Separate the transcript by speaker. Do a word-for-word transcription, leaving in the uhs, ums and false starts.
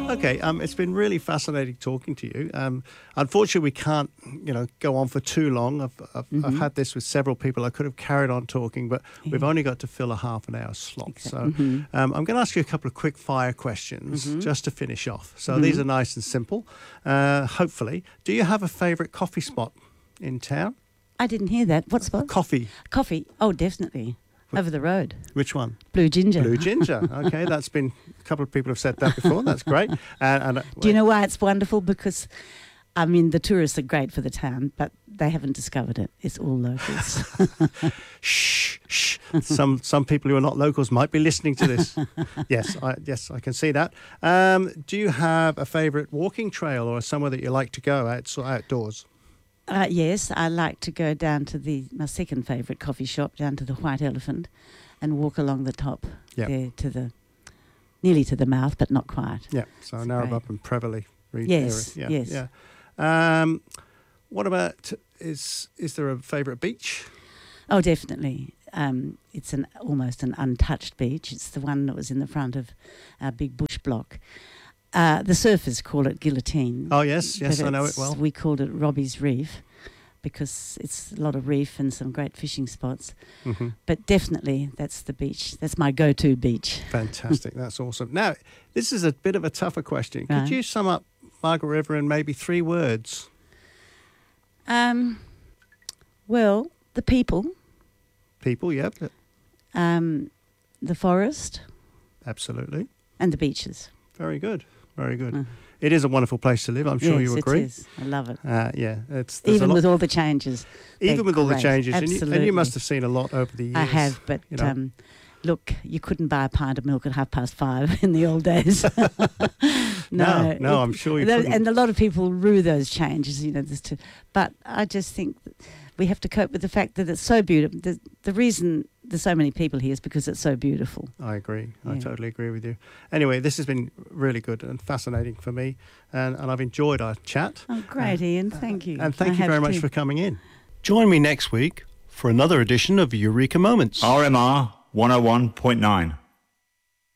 Speaker 1: Okay, um, it's been really fascinating talking to you. Um, unfortunately, we can't, you know, go on for too long. I've, I've, mm-hmm. I've had this with several people. I could have carried on talking, but yeah. we've only got to fill a half an hour slot. Exactly. So mm-hmm. um, I'm going to ask you a couple of quick fire questions mm-hmm. just to finish off. So mm-hmm. these are nice and simple. Uh, hopefully, do you have a favourite coffee spot in town?
Speaker 2: I didn't hear that. What spot?
Speaker 1: Coffee.
Speaker 2: Coffee. Oh, definitely. Over the road.
Speaker 1: Which one?
Speaker 2: Blue Ginger.
Speaker 1: Blue Ginger. Okay, that's been, a couple of people have said that before. That's great. And, and uh,
Speaker 2: do you know why it's wonderful? Because, I mean, the tourists are great for the town, but they haven't discovered it. It's all locals.
Speaker 1: Shh, shh. Some some people who are not locals might be listening to this. Yes, I, yes, I can see that. Um, do you have a favourite walking trail or somewhere that you like to go out, outdoors?
Speaker 2: Uh, yes, I like to go down to the my second favourite coffee shop, down to the White Elephant, and walk along the top yep. there to the nearly to the mouth, but not quite.
Speaker 1: Yeah, so Narrabeen and Prevelly.
Speaker 2: Yes,
Speaker 1: area. Yeah,
Speaker 2: yes.
Speaker 1: Yeah. Um, what about is is there a favourite beach?
Speaker 2: Oh, definitely. Um, it's an almost an untouched beach. It's the one that was in the front of our big bush block. Uh, the surfers call it Guillotine.
Speaker 1: Oh, yes, yes, I know it well.
Speaker 2: We called it Robbie's Reef because it's a lot of reef and some great fishing spots. Mm-hmm. But definitely that's the beach. That's my go-to beach.
Speaker 1: Fantastic. That's awesome. Now, this is a bit of a tougher question. Could
Speaker 2: right.
Speaker 1: you sum up Margaret River in maybe three words?
Speaker 2: Um. Well, the people.
Speaker 1: People, yep.
Speaker 2: Um, the forest.
Speaker 1: Absolutely.
Speaker 2: And the beaches.
Speaker 1: Very good. Very good. Mm. It is a wonderful place to live. I'm sure
Speaker 2: yes,
Speaker 1: you agree.
Speaker 2: It is. I love it.
Speaker 1: Uh, yeah, it's
Speaker 2: even with all the changes.
Speaker 1: Even with
Speaker 2: great.
Speaker 1: all the changes,
Speaker 2: Absolutely.
Speaker 1: and you, and you must have seen a lot over the years.
Speaker 2: I have, but you know? um, look, you couldn't buy a pint of milk at half past five in the old days. no,
Speaker 1: no, no
Speaker 2: it,
Speaker 1: I'm sure you
Speaker 2: those,
Speaker 1: couldn't.
Speaker 2: And a lot of people rue those changes, you know. This to, but I just think that we have to cope with the fact that it's so beautiful. The, the reason there's so many people here is because it's so beautiful.
Speaker 1: I agree.
Speaker 2: Yeah.
Speaker 1: I totally agree with you. Anyway, this has been really good and fascinating for me, and, and I've enjoyed our chat.
Speaker 2: Oh, great,
Speaker 1: uh,
Speaker 2: Ian. Thank you.
Speaker 1: And thank
Speaker 2: I
Speaker 1: you very much
Speaker 2: to.
Speaker 1: for coming in. Join me next week for another edition of Eureka Moments.
Speaker 3: R M R one oh one point nine.